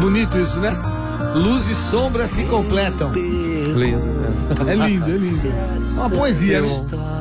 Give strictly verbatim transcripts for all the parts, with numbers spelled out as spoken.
bonito isso, né? Luz e sombra se completam. Lindo, né? É lindo, é lindo. É uma poesia, né?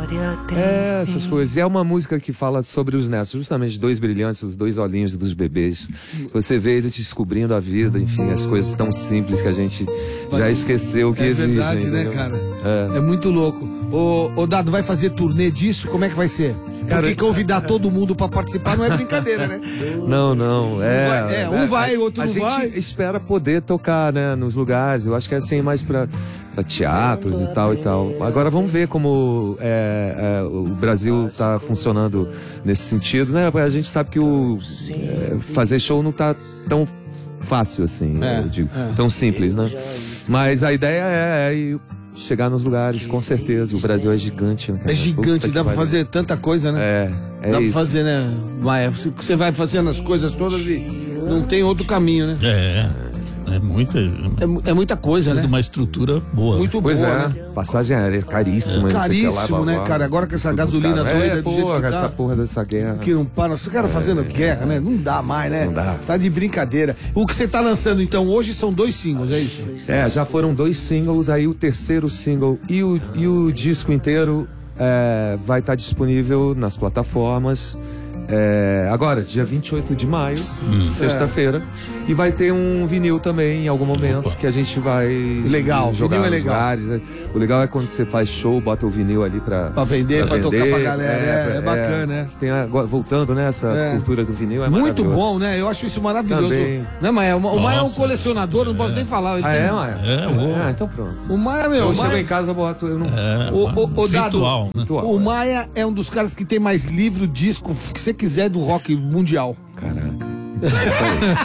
É, essas coisas. E é uma música que fala sobre os netos, justamente dois brilhantes, os dois olhinhos dos bebês. Você vê eles descobrindo a vida, enfim, as coisas tão simples que a gente já esqueceu que é existem. É verdade, né, cara? É. é muito louco. Ô, ô, Dado, vai fazer turnê disso? Como é que vai ser? Cara, porque convidar todo mundo pra participar não é brincadeira, né? Não, não. É, um vai, é, um é, vai, outro a não gente vai. espera poder tocar, né, nos lugares. Eu acho que é assim mais pra, pra teatros e tal e tal. Agora vamos ver como é, é, o Brasil tá funcionando nesse sentido, né? A gente sabe que o é, fazer show não tá tão fácil assim, É, eu digo, é. tão simples, né? Mas a ideia é, é ir chegar nos lugares, com certeza. O Brasil é gigante, né, cara? É gigante, Puta dá que pra pariu. fazer tanta coisa, né? É, é dá isso. pra fazer, né, Maia? Você, você vai fazendo as coisas todas e não tem outro caminho, né? É, é muita, É, mu- é muita coisa, né? uma estrutura boa. Muito Pois boa, é, né? passagem aérea caríssima. não sei o que lá, Caríssimo, blá, né, blá. cara? Agora com essa Tudo gasolina caro. doida é, do jeito porra, que tá. essa porra dessa guerra. Que não para, os caras fazendo guerra, né? Não dá mais, né? Não dá. Tá de brincadeira. O que você tá lançando, então, hoje são dois singles, é isso? É, já foram dois singles, aí o terceiro single e o, e o disco inteiro é, vai estar disponível nas plataformas. É, agora, dia vinte e oito de maio, sexta-feira. E vai ter um vinil também em algum momento que a gente vai Legal, jogar vinil é nos legal. lugares. O legal é quando você faz show, bota o vinil ali pra, Pra vender, pra tocar pra galera, é, é bacana, né? Tem agora, voltando, né, essa É. cultura do vinil, é Muito maravilhoso. bom, né? Eu acho isso maravilhoso. Também. Né, Maia? O Ma- o Maia é um Nossa. colecionador, não posso nem falar. Ele Ah, tem- é, Maia? É, o- Ah, então pronto. O Maia, meu, Eu o chego Maia... em casa, eu boto, eu não... É, O- o- o Dado- ritual, né? Ritual, O é. Maia é um dos caras que tem mais livro, disco, o que você quiser do rock mundial. Caraca. É isso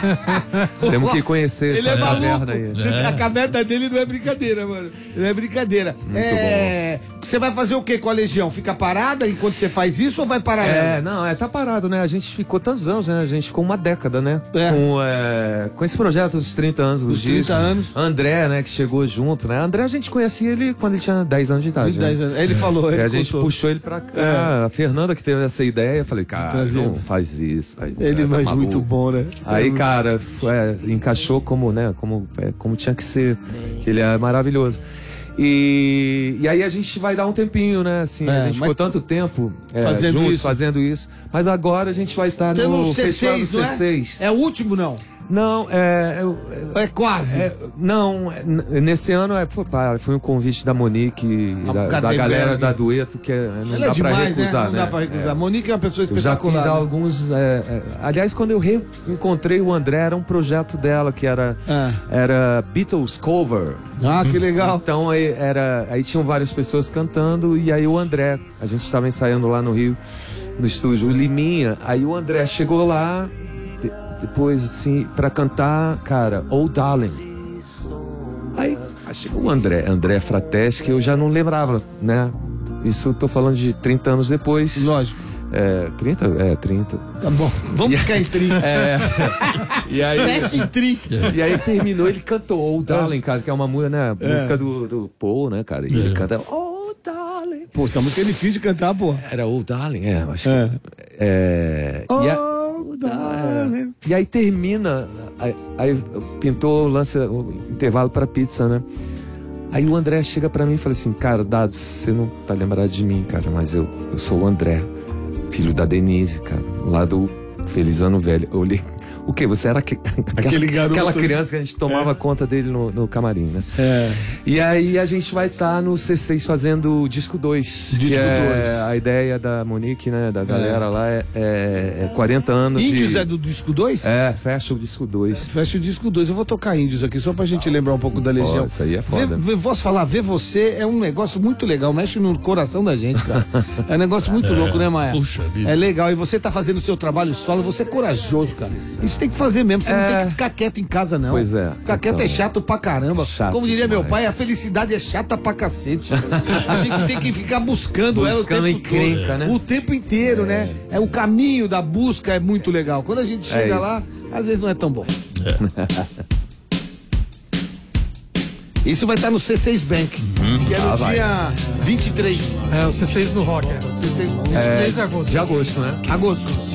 aí. Temos que conhecer Ele essa é maluco. caverna aí. Você- A caverna dele não é brincadeira, mano. Não é brincadeira. é... Você vai fazer o que com a Legião? Fica parada enquanto você faz isso ou vai parar É, ela? não, é, tá parado, né? A gente ficou tantos anos, né? A gente ficou uma década, né? É. Com, é, com esse projeto dos trinta anos dos Dos trinta discos. anos. André, né, que chegou junto, né? André a gente conhecia ele quando ele tinha dez anos de idade. De dez né? anos. Ele falou, E ele a gente contou. puxou ele pra cá. A Fernanda que teve essa ideia, eu falei, cara, trazer. não faz isso. Aí, Ele tá mais maluco. muito bom, né? Aí, cara, foi, é, encaixou como, né, como, é, como tinha que ser, que ele é maravilhoso. E, e aí a gente vai dar um tempinho, né, assim, É, a gente mas- ficou tanto tempo é, Fazendo juntos, isso. fazendo isso, mas agora a gente vai estar Tem no no C Festival do seis, não C é? seis. É o último, não? Não, é... eu- É quase. é, não, é, n- nesse ano é, foi, para, foi um convite da Monique e A da, da Gardenberg. galera da Dueto, que é, não Ela dá é pra demais, recusar, né? Não né? dá pra recusar. É. Monique é uma pessoa Eu já espetacular. fiz né? alguns. é, é, aliás, quando eu reencontrei o André, era um projeto dela que era, Ah. era Beatles Cover. Ah, que legal. Então aí, era, aí tinham várias pessoas cantando e aí o André, a gente estava ensaiando lá no Rio, no estúdio Liminha. Aí o André chegou lá, de- depois assim, pra cantar, cara, Oh Darling. Aí chegou o André, André Frateschi, que eu já não lembrava, né? Isso eu tô falando de trinta anos depois. Lógico. É, trinta? É, trinta. Tá bom. Vamos ficar em trinta. É. E aí, Fecha em trinta. e aí terminou, ele cantou Oh Darling, cara, que é uma música, né? Música do, do Paul, né, cara? E ele canta Oh Darling. Pô, essa música é difícil de cantar, pô. Era Oh Darling, é, acho É. que. É. E, a- Oh, darling. e aí termina, aí, aí pintou o lance, o intervalo pra pizza, né? Aí o André chega pra mim e fala assim, cara, Dado, você não tá lembrado de mim, cara, mas eu, eu sou o André, filho da Denise, cara, lá do Feliz Ano Velho. Eu olhei, o quê? Você era aque- Aquele garoto. aquela criança que a gente tomava conta dele no, no camarim, né? É. E aí a gente vai estar no C seis fazendo o disco dois. Disco que é dois. a ideia da Monique, né? Da galera lá é, é, é quarenta anos Índios de... é do disco dois? É, fecha o disco dois. Fecha o disco dois. Eu vou tocar Índios aqui, só pra gente lembrar um pouco da Legião. Pô, isso aí é foda. Ver, ver, posso falar, ver você é um negócio muito legal, mexe no coração da gente, cara. É um negócio muito louco, né, Maia? Puxa vida. É legal, e você tá fazendo o seu trabalho solo, você é corajoso, cara. Isso tem que fazer mesmo, você não É. tem que ficar quieto em casa, não. Pois é. Ficar quieto Então, é chato pra caramba. chato Como diria meu demais. pai, a felicidade é chata pra cacete. A gente tem que ficar buscando, ela o Buscando tempo encrenca, todo. né? O tempo inteiro, né? É o caminho da busca é muito legal. Quando a gente chega isso. lá, às vezes não é tão bom. Isso vai estar no C seis Bank, que é no Ah, vai. dia vinte e três. É, o C seis no Rock. É. C seis, vinte e três de agosto. De agosto, né? agosto.